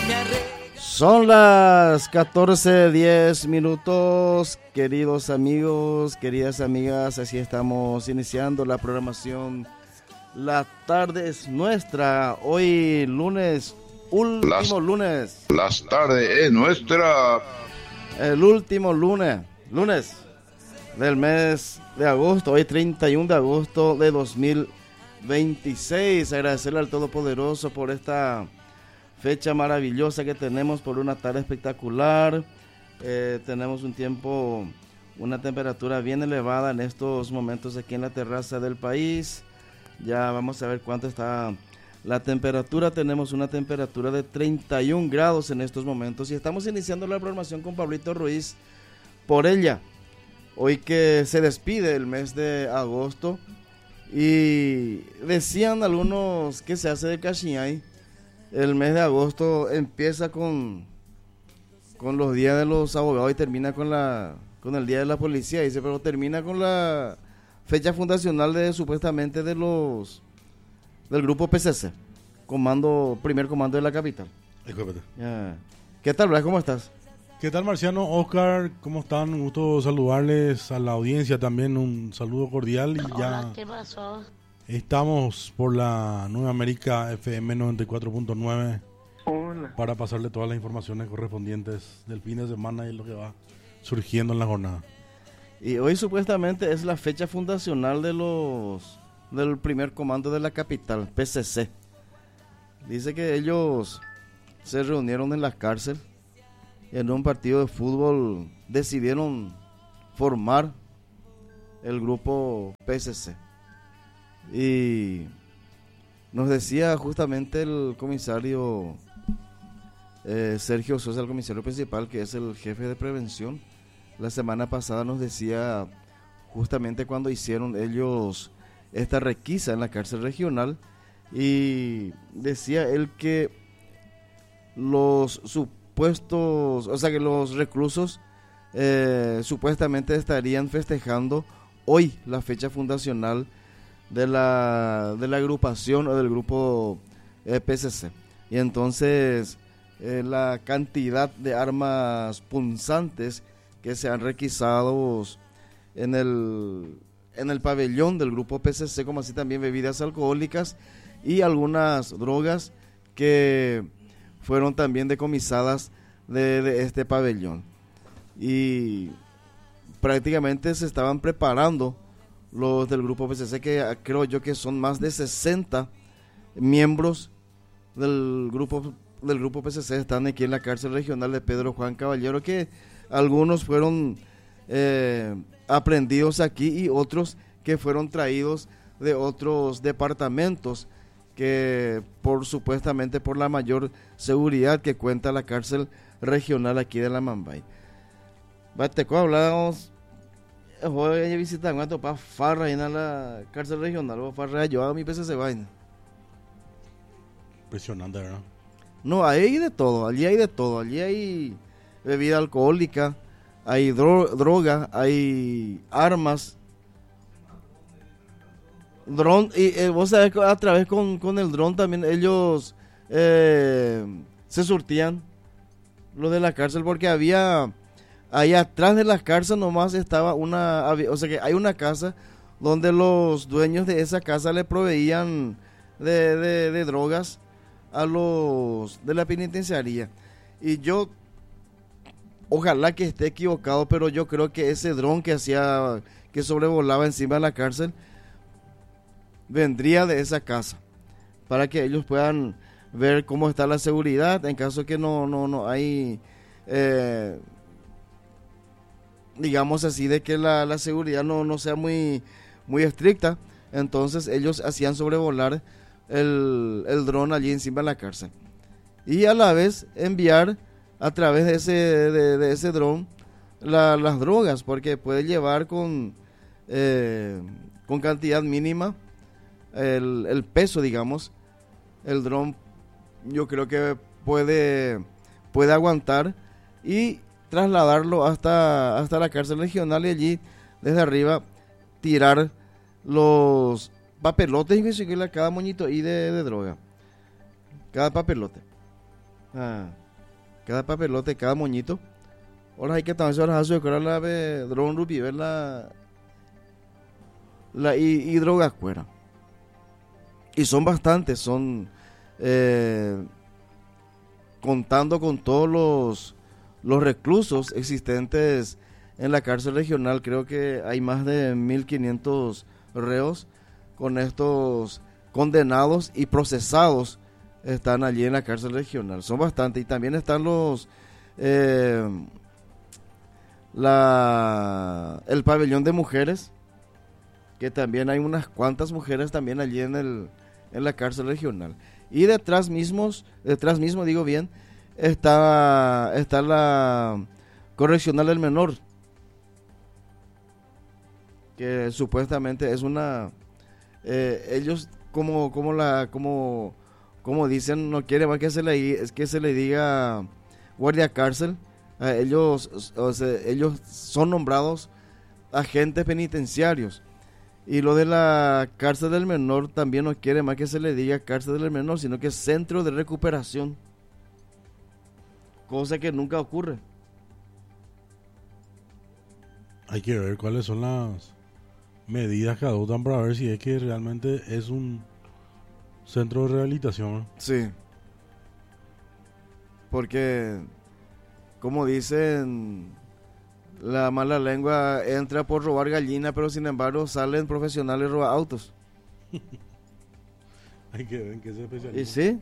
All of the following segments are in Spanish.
Son las 14:10, queridos amigos, queridas amigas, así estamos iniciando la programación. La tarde es nuestra, hoy lunes, último lunes. Las tardes es nuestra. El último lunes del mes de agosto, hoy 31 de agosto de 2026. Agradecerle al Todopoderoso por esta fecha maravillosa que tenemos, por una tarde espectacular. Tenemos un tiempo, una temperatura bien elevada en estos momentos aquí en la terraza del país. Ya vamos a ver cuánto está la temperatura. Tenemos una temperatura de 31 grados en estos momentos y estamos iniciando la programación con Pablito Ruiz por ella. Hoy que se despide el mes de agosto y decían algunos que se hace de Cachiñay. El mes de agosto empieza con los días de los abogados y termina con el día de la policía, dice, pero termina con la fecha fundacional de supuestamente del grupo PCC, primer comando de la capital. ¿Qué tal, Blas? ¿Cómo estás? ¿Qué tal, Marciano? Oscar, ¿cómo están? Un gusto saludarles a la audiencia también, un saludo cordial. Y hola, ¿qué pasó? Estamos por la Nueva América FM 94.9 para pasarle todas las informaciones correspondientes del fin de semana y lo que va surgiendo en la jornada. Y hoy supuestamente es la fecha fundacional del primer comando de la capital, PCC. Dice que ellos se reunieron en la cárcel y en un partido de fútbol decidieron formar el grupo PCC. Y nos decía justamente el comisario Sergio Sosa, el comisario principal, que es el jefe de prevención. La semana pasada nos decía justamente cuando hicieron ellos esta requisa en la cárcel regional, y decía él que los supuestos, o sea que los reclusos supuestamente estarían festejando hoy la fecha fundacional de la agrupación o del grupo PCC. Y entonces la cantidad de armas punzantes que se han requisado en el pabellón del grupo PCC, como así también bebidas alcohólicas y algunas drogas que fueron también decomisadas de este pabellón. Y prácticamente se estaban preparando los del grupo PCC, que creo yo que son más de 60 miembros del grupo PCC, están aquí en la cárcel regional de Pedro Juan Caballero, que algunos fueron aprendidos aquí y otros que fueron traídos de otros departamentos, que supuestamente por la mayor seguridad que cuenta la cárcel regional aquí de la Mambay. Bateco, hablamos voy a visitar cuánto para farra ahí en la cárcel regional, o farra yo hago mi PCC vaina. Impresionante, ¿verdad? No, ahí hay de todo, allí hay bebida alcohólica, hay droga, hay armas, dron, y vos sabés que a través con el dron también ellos se surtían lo de la cárcel, porque había ahí atrás de la cárcel nomás estaba o sea que hay una casa donde los dueños de esa casa le proveían de drogas a los de la penitenciaría. Y yo, ojalá que esté equivocado, pero yo creo que ese dron que sobrevolaba encima de la cárcel vendría de esa casa, para que ellos puedan ver cómo está la seguridad en caso que no hay digamos así, de que la seguridad no sea muy estricta. Entonces ellos hacían sobrevolar el dron allí encima de la cárcel y a la vez enviar a través de ese dron las drogas, porque puede llevar con cantidad mínima el peso, digamos. El dron yo creo que puede aguantar y trasladarlo hasta la cárcel regional, y allí desde arriba tirar los papelotes y conseguirle cada moñito y de droga, cada papelote. cada papelote, cada moñito. Ahora hay que también hacer la drone rupi, ver la y drogas fuera. Y son bastantes, son contando con todos los reclusos existentes en la cárcel regional, creo que hay más de 1.500 reos con estos condenados y procesados están allí en la cárcel regional. Son bastantes. Y también están el pabellón de mujeres, que también hay unas cuantas mujeres también allí en la cárcel regional. Y detrás mismo digo bien, está la correccional del menor, que supuestamente es una ellos como dicen, no quiere más que se le diga guardia cárcel. Ellos son nombrados agentes penitenciarios, y lo de la cárcel del menor también no quiere más que se le diga cárcel del menor, sino que es centro de recuperación, cosa que nunca ocurre. Hay que ver cuáles son las medidas que adoptan para ver si es que realmente es un centro de rehabilitación. Sí, porque como dicen, la mala lengua entra por robar gallina, pero sin embargo salen profesionales robar autos. Hay que ver en qué se especializa. ¿Y sí?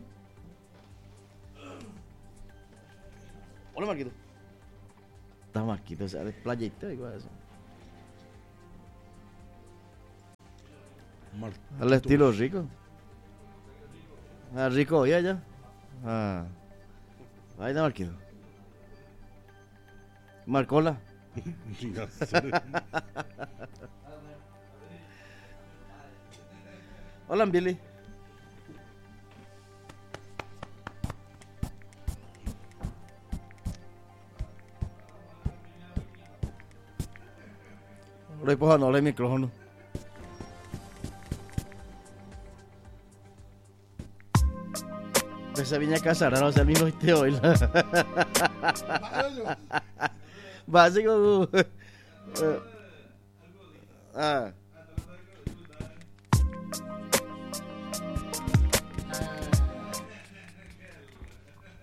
Hola, Marquito. Está Marquito, o sea, de playita igual eso. Al estilo rico. Rico hoy allá. Ahí está Marquito. Marcola. Hola, Billy. Rồi po nó lên micrófono. Esa viña casara, no, o sea, el mismo este hoy. Básico.